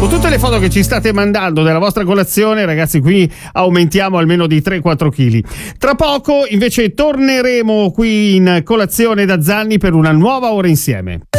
Con tutte le foto che ci state mandando della vostra colazione, ragazzi, qui aumentiamo almeno di 3-4 kg. Tra poco invece torneremo qui in Colazione da Zanni per una nuova ora insieme.